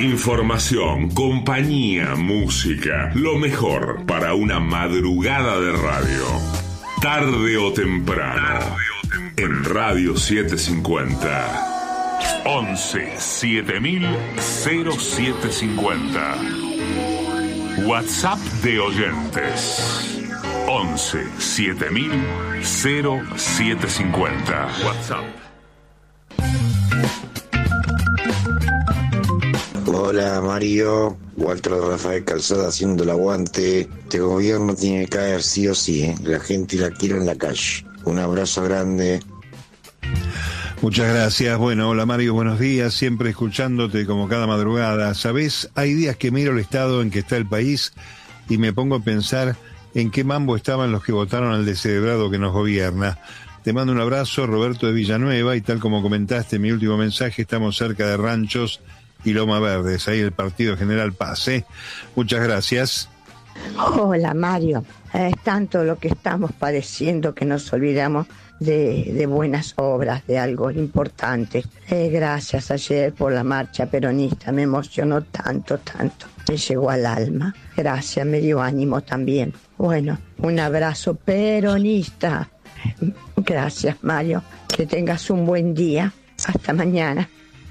Información, compañía, música, lo mejor para una madrugada de radio. Tarde o temprano, en Radio 750. 11 7000 0750. WhatsApp de oyentes. 11 7000 0750. WhatsApp. Hola Mario, Walter Rafael Calzada haciendo el aguante. Este gobierno tiene que caer sí o sí, ¿eh? La gente la quiere en la calle. Un abrazo grande. Muchas gracias. Bueno, hola Mario, buenos días. Siempre escuchándote como cada madrugada. ¿Sabés? Hay días que miro el estado en que está el país y me pongo a pensar en qué mambo estaban los que votaron al descerebrado que nos gobierna. Te mando un abrazo, Roberto de Villanueva, y tal como comentaste en mi último mensaje, estamos cerca de Ranchos y Loma Verdes, ahí el Partido General Paz, ¿eh? Muchas gracias. Hola Mario, es tanto lo que estamos padeciendo que nos olvidamos de buenas obras, de algo importante. Gracias ayer por la marcha peronista, me emocionó tanto, me llegó al alma. Gracias, me dio ánimo también. Bueno, un abrazo peronista. Gracias Mario, que tengas un buen día. Hasta mañana.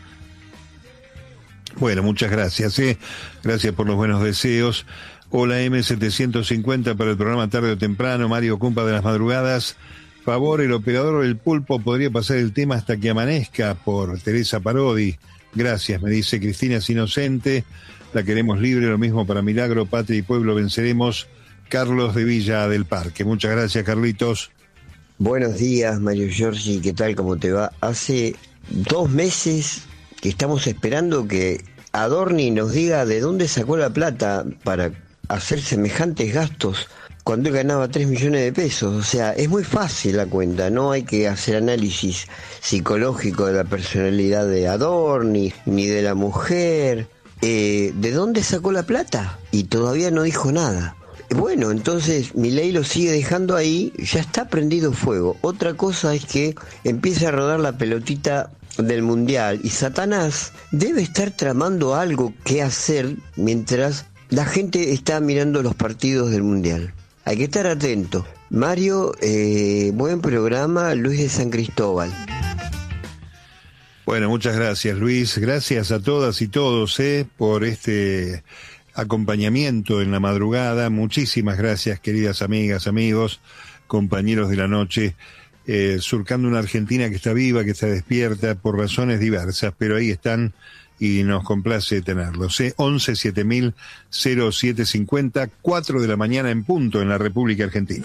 Bueno, muchas gracias, ¿eh? Gracias por los buenos deseos. Hola M750 para el programa Tarde o Temprano, Mario Cumpa de las Madrugadas. Favor, el operador del pulpo podría pasar el tema hasta que amanezca, por Teresa Parodi. Gracias, me dice Cristina es inocente. La queremos libre, lo mismo para Milagro, Patria y Pueblo venceremos. Carlos de Villa del Parque. Muchas gracias, Carlitos. Buenos días, Mario Giorgi, ¿qué tal? ¿Cómo te va? Hace 2 meses que estamos esperando que Adorni nos diga de dónde sacó la plata para hacer semejantes gastos cuando él ganaba 3 millones de pesos. O sea, es muy fácil la cuenta, no hay que hacer análisis psicológico de la personalidad de Adorni, ni de la mujer. ¿De dónde sacó la plata? Y todavía no dijo nada. Bueno, entonces Milei lo sigue dejando ahí, ya está prendido fuego. Otra cosa es que empieza a rodar la pelotita del Mundial y Satanás debe estar tramando algo que hacer mientras la gente está mirando los partidos del Mundial. Hay que estar atento. Mario, buen programa, Luis de San Cristóbal. Bueno, muchas gracias Luis, gracias a todas y todos por este acompañamiento en la madrugada. Muchísimas gracias, queridas amigas, amigos, compañeros de la noche, surcando una Argentina que está viva, que está despierta por razones diversas, pero ahí están y nos complace tenerlos. 11 7000 0750, 4 de la mañana en punto en la República Argentina.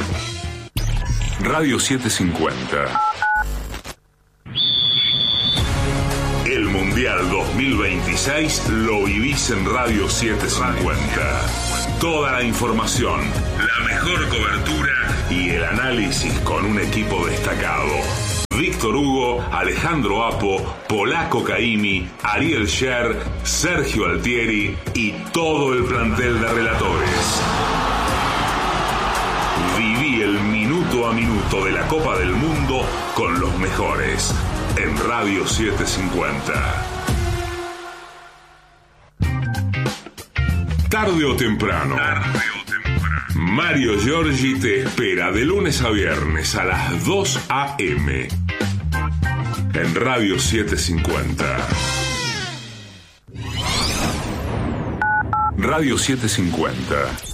Radio 750. El Mundial 2026 lo vivís en Radio 750. Toda la información, la mejor cobertura y el análisis con un equipo destacado. Víctor Hugo, Alejandro Apo, Polaco Caimi, Ariel Sher, Sergio Altieri y todo el plantel de relatores. Viví el minuto a minuto de la Copa del Mundo con los mejores en Radio 750. Tarde o temprano. Mario Giorgi te espera de lunes a viernes a las 2 a.m. en Radio 750. Radio 750.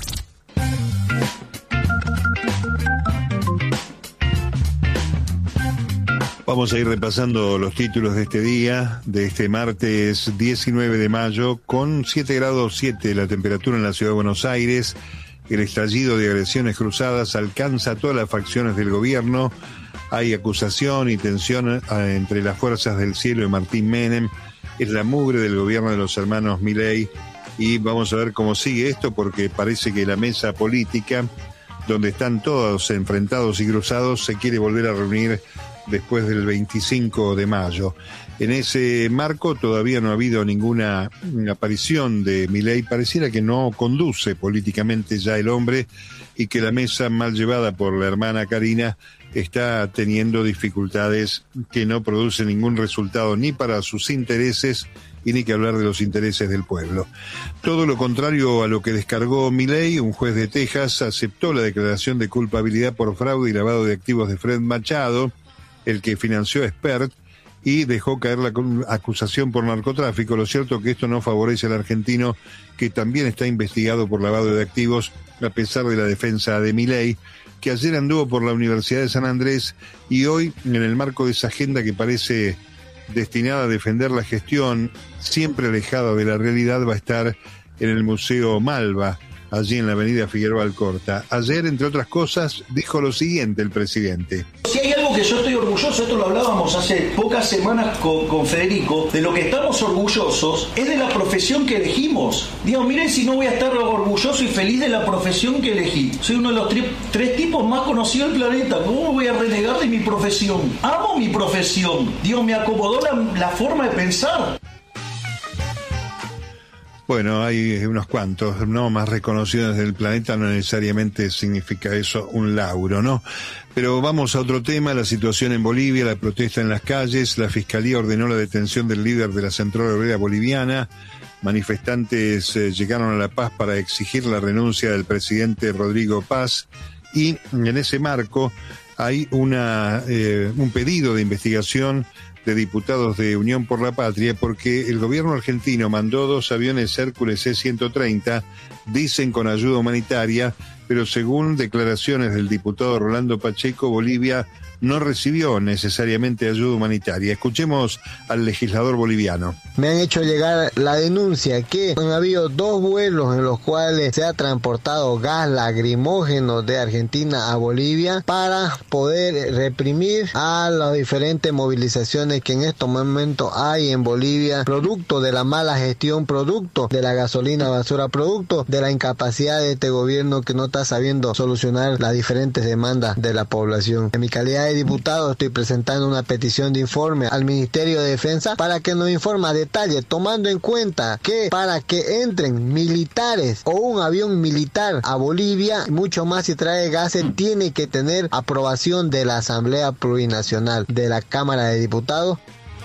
Vamos a ir repasando los títulos de este día, de este martes 19 de mayo, con 7 grados 7 la temperatura en la ciudad de Buenos Aires. El estallido de agresiones cruzadas alcanza a todas las facciones del gobierno. Hay acusación y tensión entre las fuerzas del cielo y Martín Menem. Es la mugre del gobierno de los hermanos Milei. Y vamos a ver cómo sigue esto, porque parece que la mesa política, donde están todos enfrentados y cruzados, se quiere volver a reunir después del 25 de mayo. En ese marco todavía no ha habido ninguna aparición de Milei. Pareciera que no conduce políticamente ya el hombre y que la mesa, mal llevada por la hermana Karina, está teniendo dificultades que no producen ningún resultado ni para sus intereses y ni que hablar de los intereses del pueblo. Todo lo contrario a lo que descargó Milei, un juez de Texas aceptó la declaración de culpabilidad por fraude y lavado de activos de Fred Machado, el que financió a Spert, y dejó caer la acusación por narcotráfico. Lo cierto es que esto no favorece al argentino, que también está investigado por lavado de activos, a pesar de la defensa de Milei, que ayer anduvo por la Universidad de San Andrés y hoy, en el marco de esa agenda que parece destinada a defender la gestión, siempre alejada de la realidad, va a estar en el Museo Malva, allí en la avenida Figueroa Alcorta. Ayer, entre otras cosas, dijo lo siguiente el presidente. Si hay algo que yo estoy orgulloso, esto lo hablábamos hace pocas semanas con Federico, de lo que estamos orgullosos es de la profesión que elegimos. Digo, miren si no voy a estar orgulloso y feliz de la profesión que elegí. Soy uno de los tres tipos más conocidos del planeta. ¿Cómo voy a renegar de mi profesión? Amo mi profesión. Digo, me acomodó la forma de pensar. Bueno, hay unos cuantos, ¿no?, más reconocidos del planeta, no necesariamente significa eso un lauro, ¿no? Pero vamos a otro tema, la situación en Bolivia, la protesta en las calles. La Fiscalía ordenó la detención del líder de la Central Obrera Boliviana. Manifestantes llegaron a La Paz para exigir la renuncia del presidente Rodrigo Paz, y en ese marco hay un pedido de investigación de diputados de Unión por la Patria, porque el gobierno argentino mandó 2 aviones Hércules C-130, dicen con ayuda humanitaria, pero según declaraciones del diputado Rolando Pacheco, Bolivia no recibió necesariamente ayuda humanitaria. Escuchemos al legislador boliviano. Me han hecho llegar la denuncia que han habido 2 vuelos en los cuales se ha transportado gas lacrimógeno de Argentina a Bolivia para poder reprimir a las diferentes movilizaciones que en estos momentos hay en Bolivia, producto de la mala gestión, producto de la gasolina basura, producto de la incapacidad de este gobierno que no está sabiendo solucionar las diferentes demandas de la población. En mi calidad de diputado estoy presentando una petición de informe al Ministerio de Defensa para que nos informe a detalle, tomando en cuenta que para que entren militares o un avión militar a Bolivia, mucho más si trae gases, tiene que tener aprobación de la Asamblea Plurinacional de la Cámara de Diputados.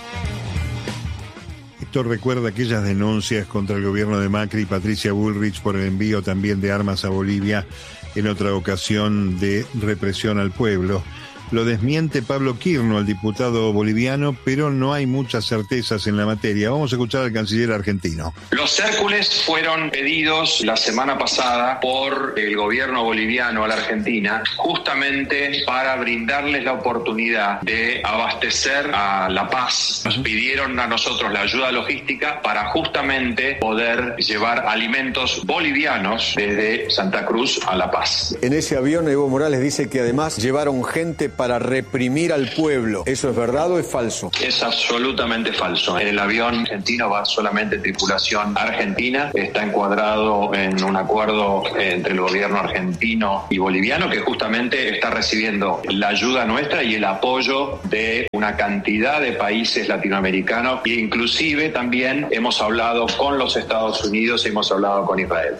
Esto recuerda aquellas denuncias contra el gobierno de Macri y Patricia Bullrich por el envío también de armas a Bolivia, en otra ocasión de represión al pueblo. Lo desmiente Pablo Quirno, el diputado boliviano, pero no hay muchas certezas en la materia. Vamos a escuchar al canciller argentino. Los Hércules fueron pedidos la semana pasada por el gobierno boliviano a la Argentina, justamente para brindarles la oportunidad de abastecer a La Paz. Nos pidieron a nosotros la ayuda logística para justamente poder llevar alimentos bolivianos desde Santa Cruz a La Paz. En ese avión Evo Morales dice que además llevaron gente para reprimir al pueblo. ¿Eso es verdad o es falso? Es absolutamente falso. En el avión argentino va solamente tripulación argentina. Está encuadrado en un acuerdo entre el gobierno argentino y boliviano, que justamente está recibiendo la ayuda nuestra y el apoyo de una cantidad de países latinoamericanos, e inclusive también hemos hablado con los Estados Unidos, hemos hablado con Israel.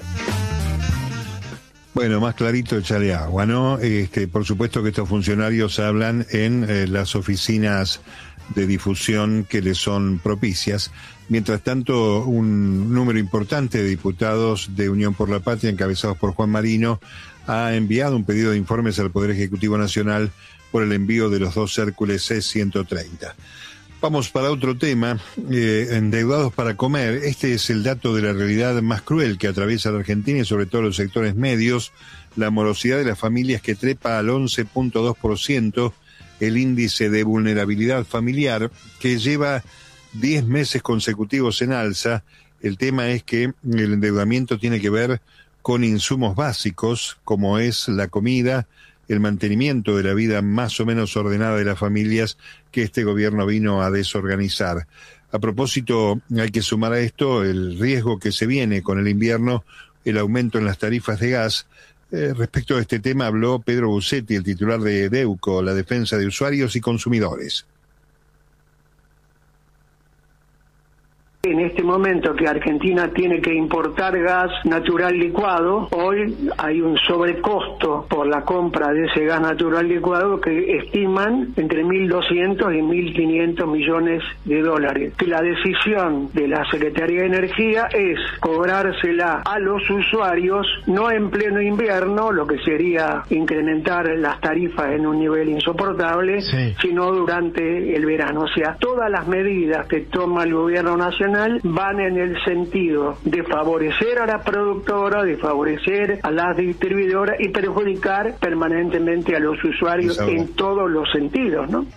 Bueno, más clarito, échale agua, ¿no? Por supuesto que estos funcionarios hablan en las oficinas de difusión que les son propicias. Mientras tanto, un número importante de diputados de Unión por la Patria, encabezados por Juan Marino, ha enviado un pedido de informes al Poder Ejecutivo Nacional por el envío de los 2 Hércules C-130. Vamos para otro tema, endeudados para comer. Este es el dato de la realidad más cruel que atraviesa la Argentina y sobre todo los sectores medios. La morosidad de las familias que trepa al 11.2%, el índice de vulnerabilidad familiar que lleva 10 meses consecutivos en alza. El tema es que el endeudamiento tiene que ver con insumos básicos como es la comida, el mantenimiento de la vida más o menos ordenada de las familias que este gobierno vino a desorganizar. A propósito, hay que sumar a esto el riesgo que se viene con el invierno, el aumento en las tarifas de gas. Respecto a este tema habló Pedro Busetti, el titular de DEUCO, la Defensa de Usuarios y Consumidores. En este momento que Argentina tiene que importar gas natural licuado, hoy hay un sobrecosto por la compra de ese gas natural licuado que estiman entre 1.200 y 1.500 millones de dólares. Que la decisión de la Secretaría de Energía es cobrársela a los usuarios, no en pleno invierno, lo que sería incrementar las tarifas en un nivel insoportable, sino durante el verano. O sea, todas las medidas que toma el gobierno nacional van en el sentido de favorecer a la productora, de favorecer a las distribuidoras y perjudicar permanentemente a los usuarios en todos los sentidos, ¿no?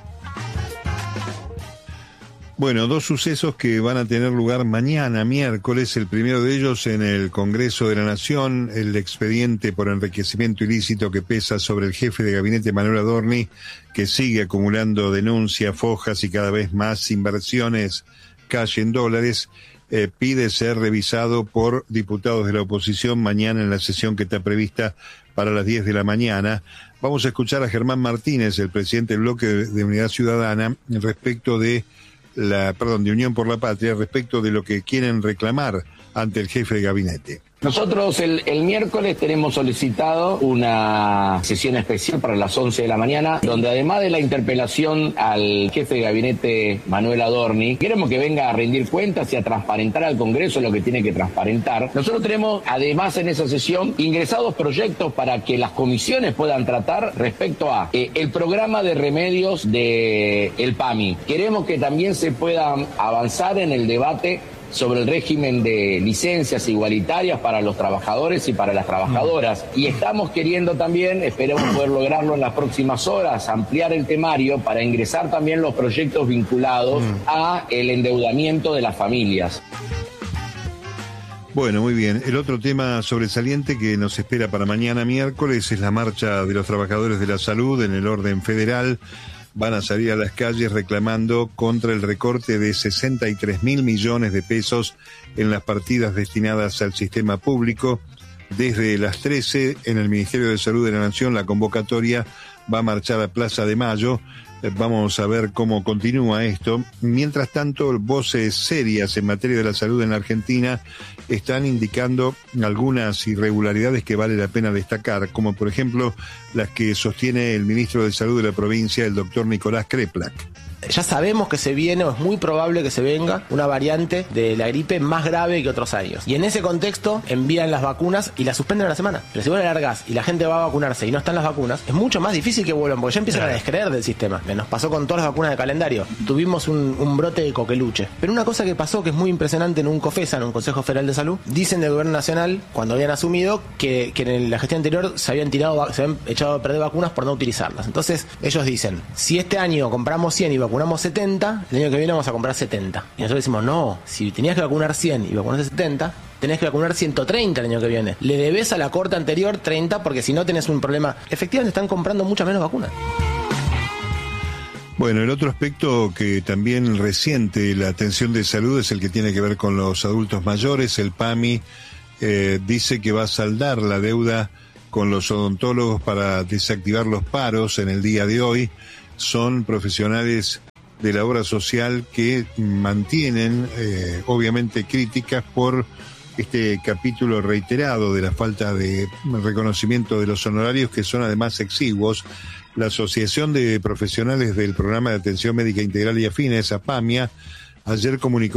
Bueno, dos sucesos que van a tener lugar mañana, miércoles. El primero de ellos en el Congreso de la Nación, el expediente por enriquecimiento ilícito que pesa sobre el jefe de gabinete Manuel Adorni, que sigue acumulando denuncias, fojas y cada vez más inversiones cash en dólares, pide ser revisado por diputados de la oposición mañana en la sesión que está prevista para las 10 de la mañana. Vamos a escuchar a Germán Martínez, el presidente del bloque de Unidad Ciudadana, respecto de de Unión por la Patria, respecto de lo que quieren reclamar ante el jefe de gabinete. Nosotros el miércoles tenemos solicitado una sesión especial para las 11 de la mañana, donde además de la interpelación al jefe de gabinete Manuel Adorni, queremos que venga a rendir cuentas y a transparentar al Congreso lo que tiene que transparentar. Nosotros tenemos además en esa sesión ingresados proyectos para que las comisiones puedan tratar respecto a el programa de remedios del PAMI. Queremos que también se pueda avanzar en el debate sobre el régimen de licencias igualitarias para los trabajadores y para las trabajadoras. Y estamos queriendo también, esperemos poder lograrlo en las próximas horas, ampliar el temario para ingresar también los proyectos vinculados a el endeudamiento de las familias. Bueno, muy bien. El otro tema sobresaliente que nos espera para mañana miércoles es la marcha de los trabajadores de la salud en el orden federal. Van a salir a las calles reclamando contra el recorte de 63.000 millones de pesos en las partidas destinadas al sistema público. Desde las 13 en el Ministerio de Salud de la Nación la convocatoria va a marchar a Plaza de Mayo. Vamos a ver cómo continúa esto. Mientras tanto, voces serias en materia de la salud en la Argentina están indicando algunas irregularidades que vale la pena destacar, como por ejemplo las que sostiene el ministro de Salud de la provincia, el doctor Nicolás Kreplak. Ya sabemos que se viene, o es muy probable que se venga, una variante de la gripe más grave que otros años. Y en ese contexto envían las vacunas y las suspenden a la semana. Pero si vos le largás y la gente va a vacunarse y no están las vacunas, es mucho más difícil que vuelvan, porque ya empiezan a descreer del sistema. Nos pasó con todas las vacunas de calendario. Tuvimos un brote de coqueluche. Pero una cosa que pasó, que es muy impresionante en un COFESA, en un Consejo Federal de Salud, dicen del gobierno nacional, cuando habían asumido, que en la gestión anterior se habían echado a perder vacunas por no utilizarlas. Entonces, ellos dicen, si este año compramos 100 y vacunamos 70, el año que viene vamos a comprar 70. Y nosotros decimos, no, si tenías que vacunar 100 y vacunaste 70, tenés que vacunar 130 el año que viene. Le debes a la corte anterior 30 porque si no tenés un problema. Efectivamente están comprando muchas menos vacunas. Bueno, el otro aspecto que también resiente la atención de salud es el que tiene que ver con los adultos mayores. El PAMI dice que va a saldar la deuda con los odontólogos para desactivar los paros en el día de hoy. Son profesionales de la obra social que mantienen, obviamente, críticas por este capítulo reiterado de la falta de reconocimiento de los honorarios, que son además exiguos. La Asociación de Profesionales del Programa de Atención Médica Integral y Afines, APAMIA, ayer comunicó